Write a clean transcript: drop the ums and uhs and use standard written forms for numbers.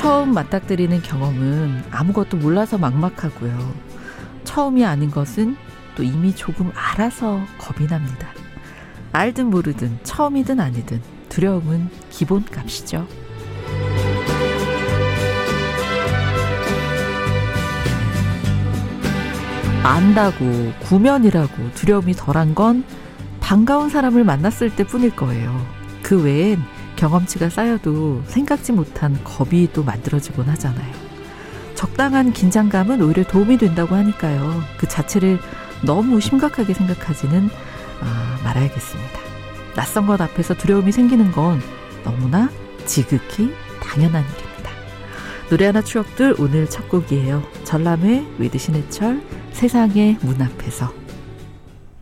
처음 맞닥뜨리는 경험은 아무것도 몰라서 막막하고요. 처음이 아닌 것은 또 이미 조금 알아서 겁이 납니다. 알든 모르든 처음이든 아니든 두려움은 기본값이죠. 안다고 구면이라고 두려움이 덜한 건 반가운 사람을 만났을 때뿐일 거예요. 그 외엔 경험치가 쌓여도 생각지 못한 겁이 또 만들어지곤 하잖아요. 적당한 긴장감은 오히려 도움이 된다고 하니까요. 그 자체를 너무 심각하게 생각하지는 말아야겠습니다. 낯선 것 앞에서 두려움이 생기는 건 너무나 지극히 당연한 일입니다. 노래 하나 추억들 오늘 첫 곡이에요. 전람회 위드 신해철 세상의 문 앞에서.